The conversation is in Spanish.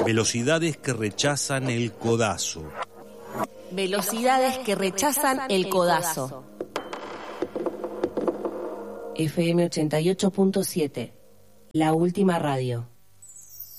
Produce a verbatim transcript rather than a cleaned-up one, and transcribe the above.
Velocidades que rechazan el codazo. Velocidades que rechazan el codazo. F M ochenta y ocho punto siete, la última radio.